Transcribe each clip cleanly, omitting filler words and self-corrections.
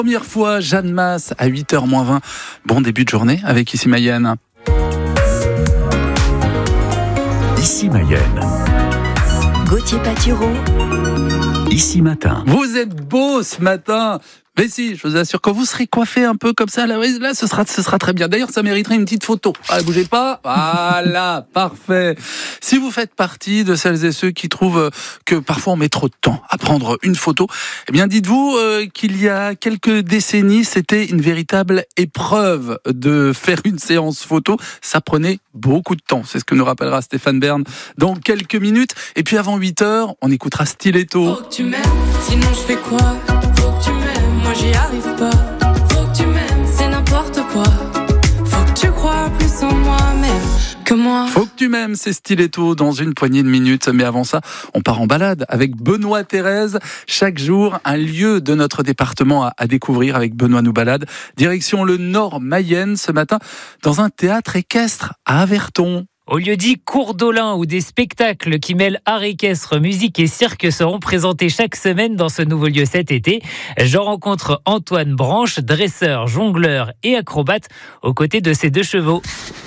Première fois, Jeanne Masse à 8h-20. Bon début de journée avec Ici Mayenne. Ici Mayenne. Gauthier Patureau. Ici Matin. Vous êtes beau ce matin. Mais si, je vous assure, quand vous serez coiffé un peu comme ça, là ce sera très bien. D'ailleurs, ça mériterait une petite photo. Ah, bougez pas. Voilà, parfait. Si vous faites partie de celles et ceux qui trouvent que parfois on met trop de temps à prendre une photo, eh bien, dites-vous qu'il y a quelques décennies, c'était une véritable épreuve de faire une séance photo. Ça prenait beaucoup de temps. C'est ce que nous rappellera Stéphane Bern dans quelques minutes. Et puis avant 8h, on écoutera Stiletto. Faut que tu m'aimes, sinon je fais quoi? Faut que tu m'aimes, moi j'y arrive pas. Faut que tu m'aimes, c'est n'importe quoi. Faut que tu crois plus en moi-même que moi. Faut que tu m'aimes, c'est Stiletto dans une poignée de minutes. Mais avant ça, on part en balade avec Benoît Thérèse. Chaque jour, un lieu de notre département à découvrir avec Benoît nous balade. Direction le Nord Mayenne ce matin dans un théâtre équestre à Averton. Au lieu dit Cours d'Olin, où des spectacles qui mêlent art équestre, musique et cirque seront présentés chaque semaine dans ce nouveau lieu cet été. Je rencontre Antoine Branche, dresseur, jongleur et acrobate, aux côtés de ses deux chevaux.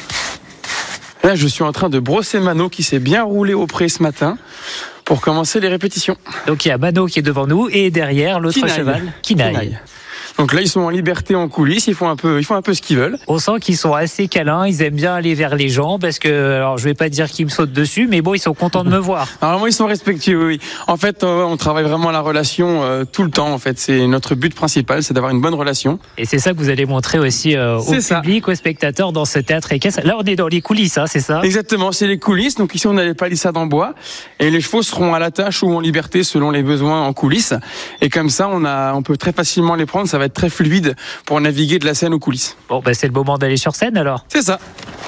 Là, je suis en train de brosser Mano qui s'est bien roulé au pré ce matin pour commencer les répétitions. Donc il y a Mano qui est devant nous et derrière l'autre Kinaï. cheval, Kinaï. Donc là, ils sont en liberté en coulisses, ils font un peu ce qu'ils veulent. On sent qu'ils sont assez câlins, ils aiment bien aller vers les gens parce que, alors je vais pas dire qu'ils me sautent dessus, mais bon, ils sont contents de me voir. Alors moi, ils sont respectueux, oui. En fait, on travaille vraiment la relation tout le temps. En fait, c'est notre but principal, c'est d'avoir une bonne relation. Et c'est ça que vous allez montrer aussi au public, aux spectateurs dans ce théâtre équestre. Là, on est dans les coulisses, hein, c'est ça? Exactement, c'est les coulisses. Donc ici, on a les palissades en bois et les chevaux seront à la tâche ou en liberté selon les besoins en coulisses. Et comme ça, on peut très facilement les prendre. Ça va être très fluide pour naviguer de la scène aux coulisses. Bon, c'est le moment d'aller sur scène alors. C'est ça.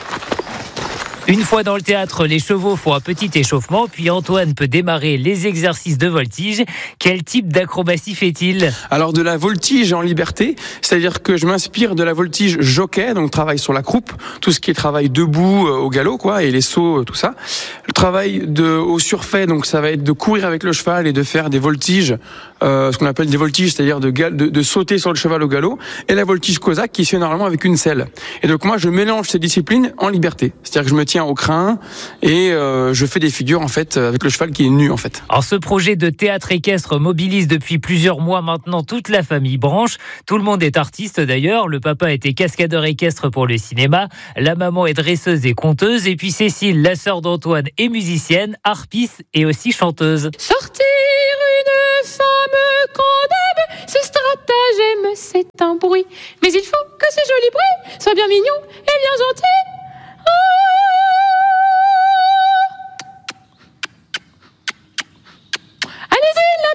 Une fois dans le théâtre, les chevaux font un petit échauffement, puis Antoine peut démarrer les exercices de voltige. Quel type d'acrobatie fait-il? Alors de la voltige en liberté, c'est-à-dire que je m'inspire de la voltige jockey, donc travail sur la croupe, tout ce qui est travail debout au galop, quoi, et les sauts, tout ça. Le travail au surfait, donc ça va être de courir avec le cheval et de faire des voltiges, ce qu'on appelle des voltiges, c'est-à-dire de sauter sur le cheval au galop, et la voltige cosaque qui se fait normalement avec une selle. Et donc moi je mélange ces disciplines en liberté, c'est-à-dire que je me tiens au crin et je fais des figures en fait avec le cheval qui est nu en fait. Alors ce projet de théâtre équestre mobilise depuis plusieurs mois maintenant toute la famille Branche. Tout le monde est artiste d'ailleurs. Le papa était cascadeur équestre pour le cinéma, la maman est dresseuse et conteuse, et puis Cécile, la sœur d'Antoine, est musicienne, harpiste et aussi chanteuse. Sortir une femme qu'on aime, ce stratagème c'est un bruit. Mais il faut que ce joli bruit soit bien mignon et bien gentil.